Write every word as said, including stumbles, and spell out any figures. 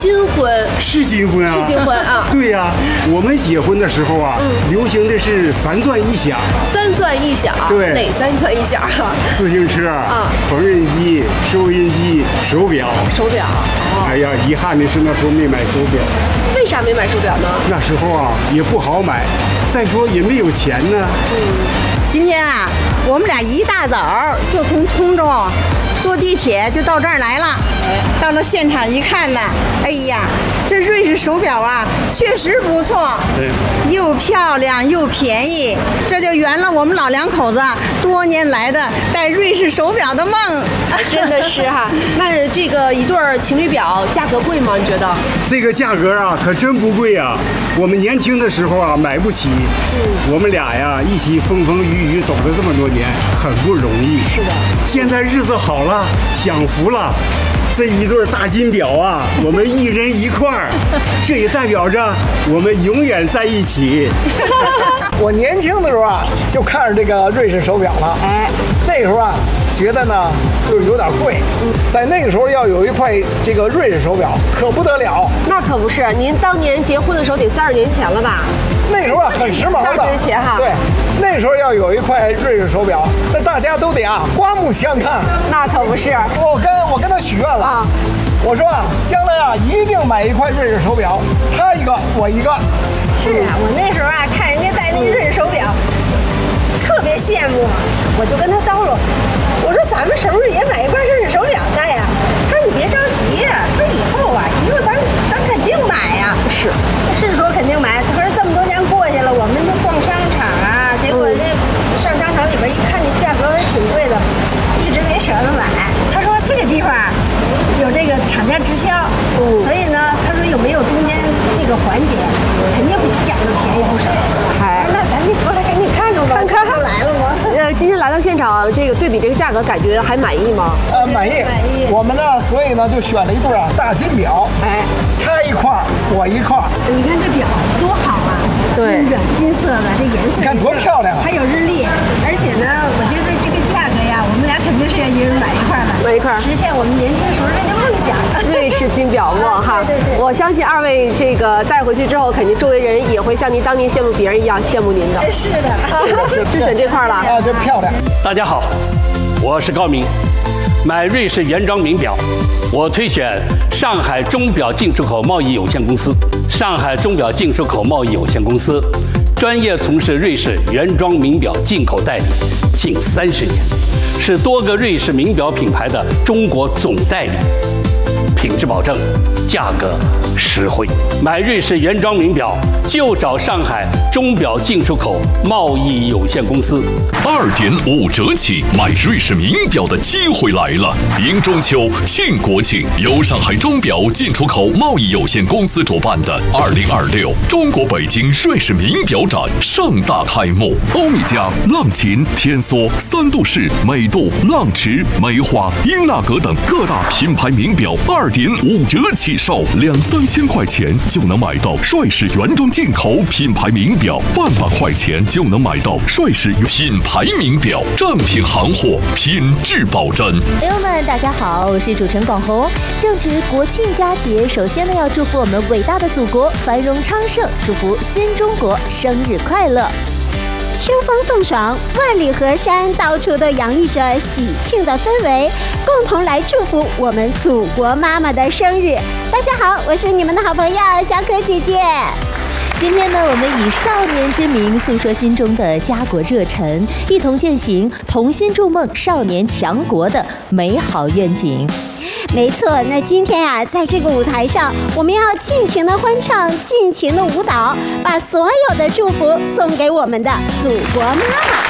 金婚是金婚啊， 是金婚啊。 对呀、啊，我们结婚的时候啊，嗯、流行的是三钻一响。 三钻一响， 对， 哪三钻一响啊？ 自行车啊，缝纫机、收音机、手表。 手表。 哦、哎呀，遗憾的是那时候没买手表。 为啥没买手表呢？ 那时候啊也不好买，再说也没有钱呢。 嗯。今天啊，我们俩一大早就从通州坐地铁就到这儿来了。到了现场一看呢，哎呀，这瑞士手表啊，确实不错，又漂亮又便宜，这就圆了我们老两口子多年来的戴瑞士手表的梦。 真的是哈，那这个一对情侣表价格贵吗？你觉得？ 这个价格啊，可真不贵啊。我们年轻的时候啊，买不起。嗯，我们俩呀，一起风风雨雨走了这么多年，很不容易。 是的。现在日子好了，享福了。这一对大金表啊，我们一人一块儿，这也代表着我们永远在一起。 我年轻的时候啊，就看着这个瑞士手表了。哎，那时候啊，觉得呢就是有点贵。嗯，在那个时候要有一块这个瑞士手表，可不得了。 那可不是，您当年结婚的时候得三十年前了吧？ 那时候啊，很时髦的。 三十年前哈。 对，那时候要有一块瑞士手表，那大家都得啊刮目相看。 那可不是。 我跟我跟他许愿了。啊，我说啊，将来啊一定买一块瑞士手表，他一个我一个。 是啊，我那时候啊看人家戴那个瑞士手表，特别羡慕，我就跟他叨唠，我说咱们是不是也买一块瑞士手表戴呀？他说你别着急呀，他说以后啊，以后咱咱肯定买呀。是，是说肯定买。他说这么多年过去了，我们就逛商场啊，结果那上商场里边一看，那价格还挺贵的，一直没舍得买。他说这个地方有这个厂家直销，嗯，所以呢，他说有没有中间那个环节，肯定比价格便宜不少。哎，那咱就过来赶紧看看吧。 看看来了吗？ 呃，今天来到现场，这个对比这个价格，感觉还满意吗？ 呃，满意。满意。我们呢，所以呢就选了一对啊大金表。哎，他一块儿，我一块儿。 你看这表多好啊！ 对， 金的金色的，这颜色你看多漂亮啊！ 还有日历，而且呢，我觉得这个价格呀，我们俩肯定是要一人买一块的， 买一块， 实现我们年轻时候这个梦想。 瑞士金表梦哈， 对对对， 我相信二位这个带回去之后，肯定周围人也会像您当年羡慕别人一样羡慕您的。 是的， 是就选这块了啊，这漂亮。 大家好，我是高明。买瑞士原装名表，我推选上海钟表进出口贸易有限公司。上海钟表进出口贸易有限公司专业从事瑞士原装名表进口代理近三十年，是多个瑞士名表品牌的中国总代理，品质保证，价格实惠。买瑞士原装名表就找上海钟表进出口贸易有限公司。 二点五折起买瑞士名表的机会来了！迎中秋、庆国庆，由上海钟表进出口贸易有限公司主办的二零二六中国北京瑞士名表展盛大开幕。欧米茄、浪琴、天梭、三度式、美度、浪驰、梅花、英纳格等各大品牌名表二点五折起售，两三千块钱就能买到帅士原装进口品牌名表，万把块钱就能买到帅士品牌名表，正品行货，品质保真。 朋友们，大家好，我是主持人广红。正值国庆佳节，首先呢要祝福我们伟大的祖国繁荣昌盛，祝福新中国生日快乐。 秋风送爽，万里河山到处都洋溢着喜庆的氛围，共同来祝福我们祖国妈妈的生日。大家好，我是你们的好朋友小可姐姐。 今天呢，我们以少年之名诉说心中的家国热忱，一同践行同心筑梦少年强国的美好愿景。 没错，那今天啊，在这个舞台上，我们要尽情的欢唱，尽情的舞蹈，把所有的祝福送给我们的祖国妈妈。